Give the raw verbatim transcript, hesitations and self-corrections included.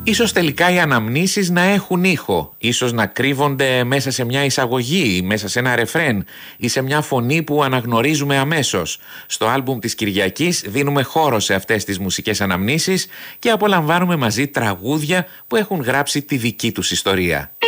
Ίσως τελικά οι αναμνήσεις να έχουν ήχο, ίσως να κρύβονται μέσα σε μια εισαγωγή, μέσα σε ένα ρεφρέν ή σε μια φωνή που αναγνωρίζουμε αμέσως. Στο άλμπουμ της Κυριακής δίνουμε χώρο σε αυτές τις μουσικές αναμνήσεις και απολαμβάνουμε μαζί τραγούδια που έχουν γράψει τη δική τους ιστορία.